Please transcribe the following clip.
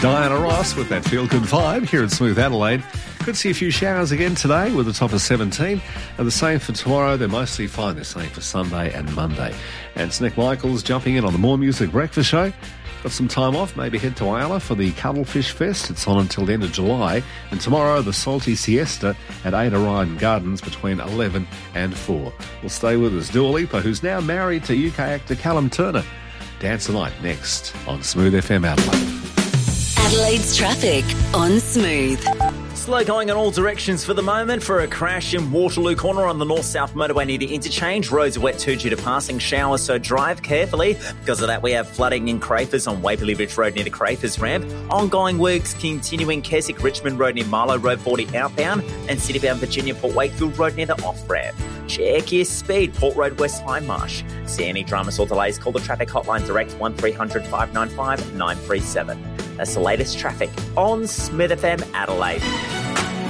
Diana Ross with that feel-good vibe here at Smooth Adelaide. Could see a few showers again today with a top of 17. And the same for tomorrow. They're mostly fine. The same for Sunday and Monday. And it's Nick Michaels jumping in on the More Music Breakfast Show. Got some time off, maybe head to Iala for the Cuttlefish Fest. It's on until the end of July. And tomorrow, the Salty Siesta at Ada Ryan Gardens between 11 and 4. We'll stay with us, Dua Lipa, who's now married to UK actor Callum Turner. Dance the Night next on Smooth FM Adelaide. Adelaide's traffic on Smooth. Slow going in all directions for the moment for a crash in Waterloo Corner on the north-south motorway near the interchange. Roads are wet too due to passing showers, so drive carefully. Because of that, we have flooding in Crafers on Waverley Ridge Road near the Crafers ramp. Ongoing works continuing Keswick Richmond Road near Marlow Road 40 outbound and city-bound Virginia Port Wakefield Road near the off-ramp. Check your speed, Port Road West Hindmarsh. See any dramas or delays, call the traffic hotline direct 1300 595 937. That's the latest traffic on Smooth FM Adelaide.